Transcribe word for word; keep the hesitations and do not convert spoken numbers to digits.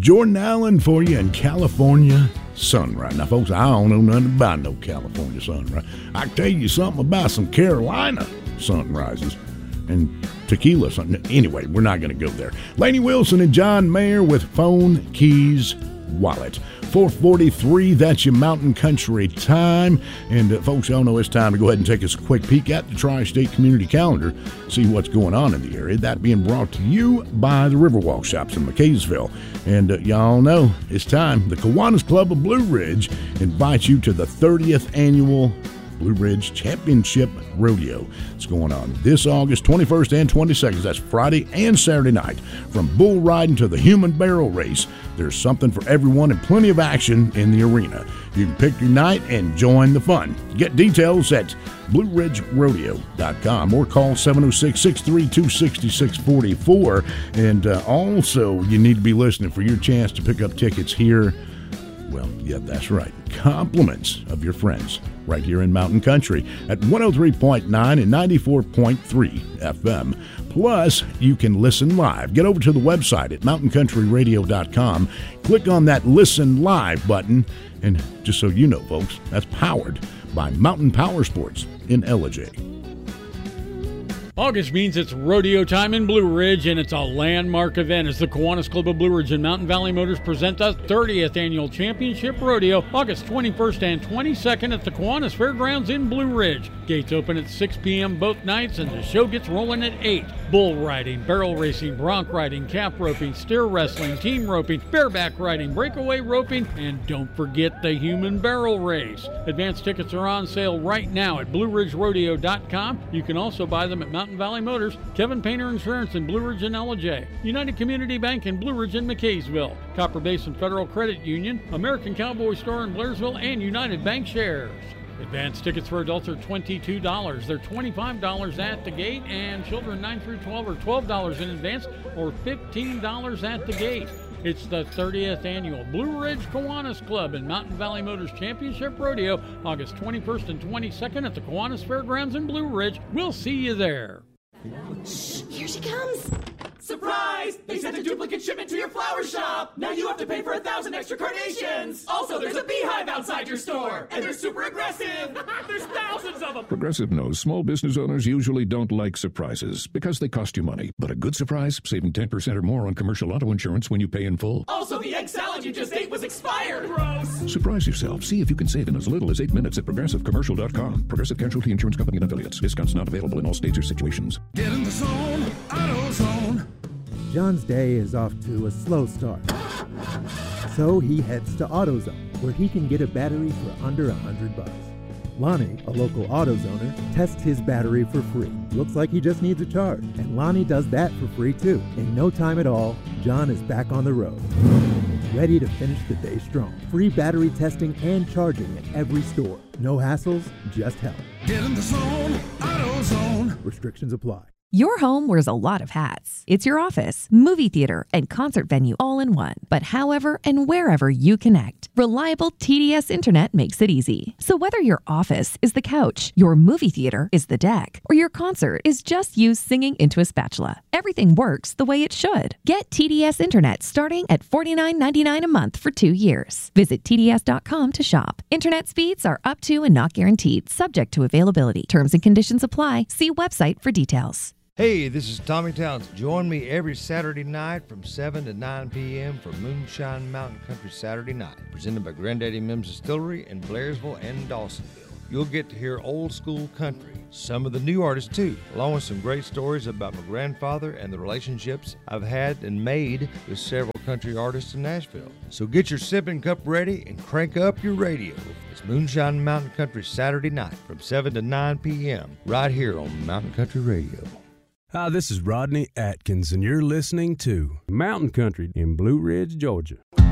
Jordan Allen for you in California Sunrise. Now, folks, I don't know nothing about no California sunrise. I can tell you something about some Carolina sunrises and tequila something. Anyway, we're not going to go there. Lainey Wilson and John Mayer with Phone, Keys, Wallet. four forty-three, that's your Mountain Country time. And uh, folks, y'all know it's time to go ahead and take us a quick peek at the Tri-State Community Calendar, see what's going on in the area. That being brought to you by the Riverwalk Shops in McKaysville. And uh, y'all know it's time. The Kiwanis Club of Blue Ridge invites you to the thirtieth annual Blue Ridge Championship Rodeo. It's going on this August twenty-first and twenty-second. That's Friday and Saturday night. From bull riding to the human barrel race, there's something for everyone and plenty of action in the arena. You can pick your night and join the fun. Get details at blue ridge rodeo dot com or call seven oh six, six three two, six six four four. And uh, also, you need to be listening for your chance to pick up tickets here. Well, yeah, that's right. Compliments of your friends right here in Mountain Country at one oh three point nine and ninety-four point three F M. Plus, you can listen live. Get over to the website at mountain country radio dot com. Click on that Listen Live button. And just so you know, folks, that's powered by Mountain Power Sports in Ellijay. August means it's rodeo time in Blue Ridge, and it's a landmark event as the Kiwanis Club of Blue Ridge and Mountain Valley Motors present the thirtieth Annual Championship Rodeo, August twenty-first and twenty-second at the Kiwanis Fairgrounds in Blue Ridge. Gates open at six p.m. both nights, and the show gets rolling at eight. Bull riding, barrel racing, bronc riding, calf roping, steer wrestling, team roping, bareback riding, breakaway roping, and don't forget the human barrel race. Advance tickets are on sale right now at blue ridge rodeo dot com. You can also buy them at Mountain Valley Motors, Kevin Painter Insurance in Blue Ridge and Ellijay, United Community Bank in Blue Ridge and McKaysville, Copper Basin Federal Credit Union, American Cowboy Store in Blairsville, and United Bank Shares. Advance tickets for adults are twenty-two dollars. They're twenty-five dollars at the gate, and children nine through twelve are twelve dollars in advance or fifteen dollars at the gate. It's the thirtieth Annual Blue Ridge Kiwanis Club and Mountain Valley Motors Championship Rodeo, August twenty-first and twenty-second at the Kiwanis Fairgrounds in Blue Ridge. We'll see you there. Shh, here she comes. Surprise! They sent a duplicate shipment to your flower shop! Now you have to pay for a thousand extra carnations! Also, there's a beehive outside your store! And they're super aggressive! There's thousands of them! Progressive knows small business owners usually don't like surprises because they cost you money. But a good surprise, saving ten percent or more on commercial auto insurance when you pay in full. Also, the egg salad you just ate was expired! Gross! Surprise yourself. See if you can save in as little as eight minutes at progressive commercial dot com. Progressive Casualty Insurance Company and Affiliates. Discounts not available in all states or situations. Get in the zone, AutoZone. John's day is off to a slow start. So he heads to AutoZone, where he can get a battery for under a hundred bucks. Lonnie, a local AutoZoner, tests his battery for free. Looks like he just needs a charge, and Lonnie does that for free too. In no time at all, John is back on the road, ready to finish the day strong. Free battery testing and charging at every store. No hassles, just help. Get in the zone, AutoZone. Restrictions apply. Your home wears a lot of hats. It's your office, movie theater, and concert venue all in one. But however and wherever you connect, reliable T D S Internet makes it easy. So whether your office is the couch, your movie theater is the deck, or your concert is just you singing into a spatula, everything works the way it should. Get T D S Internet starting at forty-nine ninety-nine a month for two years. Visit T D S dot com to shop. Internet speeds are up to and not guaranteed, subject to availability. Terms and conditions apply. See website for details. Hey, this is Tommy Towns. Join me every Saturday night from seven to nine p.m. for Moonshine Mountain Country Saturday Night, presented by Granddaddy Mims Distillery in Blairsville and Dawsonville. You'll get to hear old school country, some of the new artists too, along with some great stories about my grandfather and the relationships I've had and made with several country artists in Nashville. So get your sipping cup ready and crank up your radio. It's Moonshine Mountain Country Saturday night from seven to nine p.m. right here on Mountain Country Radio. Hi, this is Rodney Atkins, and you're listening to Mountain Country in Blue Ridge, Georgia.